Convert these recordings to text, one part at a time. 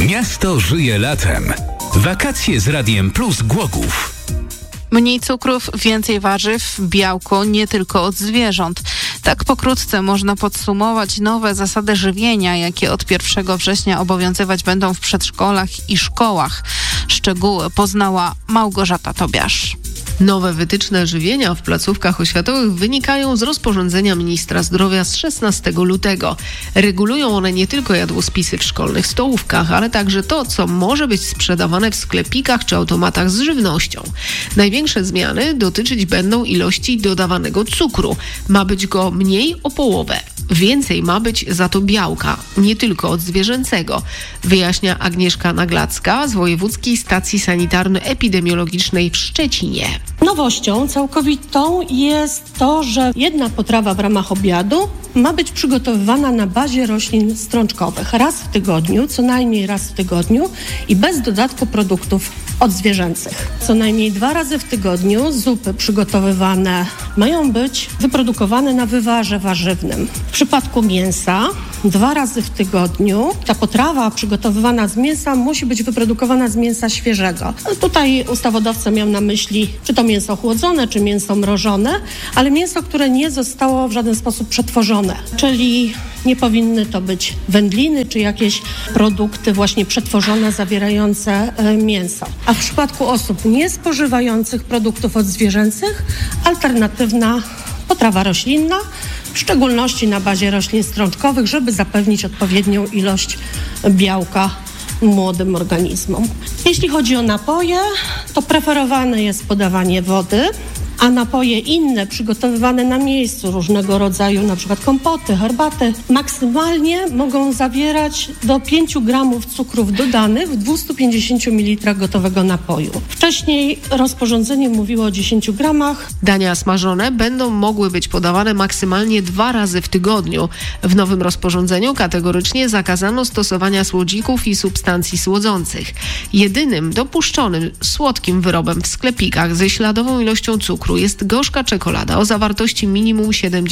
Miasto żyje latem. Wakacje z Radiem Plus Głogów. Mniej cukrów, więcej warzyw, białko nie tylko od zwierząt. Tak pokrótce można podsumować nowe zasady żywienia, jakie od 1 września obowiązywać będą w przedszkolach i szkołach. Szczegóły poznała Małgorzata Tobiasz. Nowe wytyczne żywienia w placówkach oświatowych wynikają z rozporządzenia ministra zdrowia z 16 lutego. Regulują one nie tylko jadłospisy w szkolnych stołówkach, ale także to, co może być sprzedawane w sklepikach czy automatach z żywnością. Największe zmiany dotyczyć będą ilości dodawanego cukru. Ma być go mniej o połowę. Więcej ma być za to białka, nie tylko od zwierzęcego, wyjaśnia Agnieszka Naglacka z Wojewódzkiej Stacji Sanitarno-Epidemiologicznej w Szczecinie. Nowością całkowitą jest to, że jedna potrawa w ramach obiadu ma być przygotowywana na bazie roślin strączkowych raz w tygodniu, co najmniej raz w tygodniu i bez dodatku produktów odzwierzęcych. Co najmniej 2 razy w tygodniu zupy przygotowywane mają być wyprodukowane na wywarze warzywnym. W przypadku mięsa 2 razy w tygodniu ta potrawa przygotowywana z mięsa musi być wyprodukowana z mięsa świeżego. Tutaj ustawodawca miał na myśli, czy to mięso chłodzone, czy mięso mrożone, ale mięso, które nie zostało w żaden sposób przetworzone, czyli nie powinny to być wędliny, czy jakieś produkty właśnie przetworzone, zawierające mięso. A w przypadku osób niespożywających produktów odzwierzęcych alternatywna potrawa roślinna, w szczególności na bazie roślin strączkowych, żeby zapewnić odpowiednią ilość białka młodym organizmom. Jeśli chodzi o napoje, to preferowane jest podawanie wody, a napoje inne przygotowywane na miejscu, różnego rodzaju na przykład kompoty, herbaty, maksymalnie mogą zawierać do 5 gramów cukrów dodanych w 250 ml gotowego napoju. Wcześniej rozporządzenie mówiło o 10 gramach. Dania smażone będą mogły być podawane maksymalnie 2 razy w tygodniu. W nowym rozporządzeniu kategorycznie zakazano stosowania słodzików i substancji słodzących. Jedynym dopuszczonym słodkim wyrobem w sklepikach ze śladową ilością cukru jest gorzka czekolada o zawartości minimum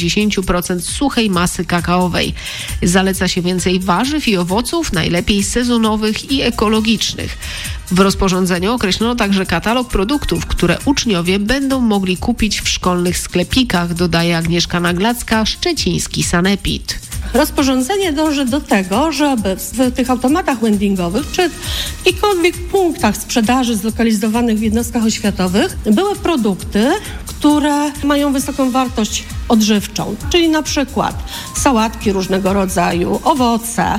70% suchej masy kakaowej. Zaleca się więcej warzyw i owoców, najlepiej sezonowych i ekologicznych. W rozporządzeniu określono także katalog produktów, które uczniowie będą mogli kupić w szkolnych sklepikach, dodaje Agnieszka Naglacka, szczeciński sanepid. Rozporządzenie dąży do tego, żeby w tych automatach vendingowych czy w jakichkolwiek punktach sprzedaży zlokalizowanych w jednostkach oświatowych były produkty, które mają wysoką wartość odżywczą, czyli na przykład sałatki różnego rodzaju, owoce,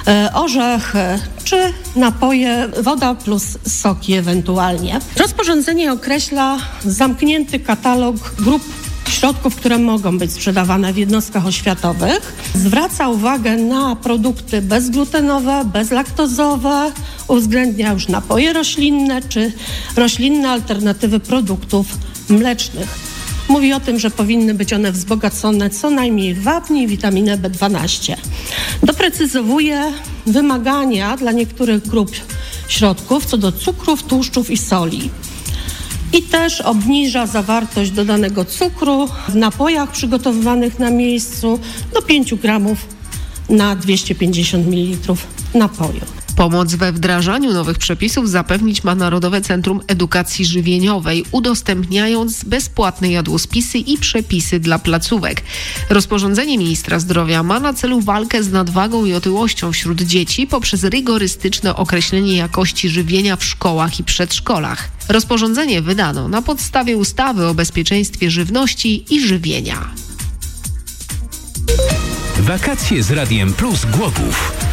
orzechy czy napoje, woda plus soki ewentualnie. Rozporządzenie określa zamknięty katalog grup środków, które mogą być sprzedawane w jednostkach oświatowych. Zwraca uwagę na produkty bezglutenowe, bezlaktozowe, uwzględnia już napoje roślinne czy roślinne alternatywy produktów mlecznych. Mówi o tym, że powinny być one wzbogacone co najmniej w wapń i witaminę B12. Doprecyzowuje wymagania dla niektórych grup środków co do cukrów, tłuszczów i soli. I też obniża zawartość dodanego cukru w napojach przygotowywanych na miejscu do 5 gramów na 250 ml napoju. Pomoc we wdrażaniu nowych przepisów zapewnić ma Narodowe Centrum Edukacji Żywieniowej, udostępniając bezpłatne jadłospisy i przepisy dla placówek. Rozporządzenie ministra zdrowia ma na celu walkę z nadwagą i otyłością wśród dzieci poprzez rygorystyczne określenie jakości żywienia w szkołach i przedszkolach. Rozporządzenie wydano na podstawie ustawy o bezpieczeństwie żywności i żywienia. Wakacje z Radiem Plus Głogów.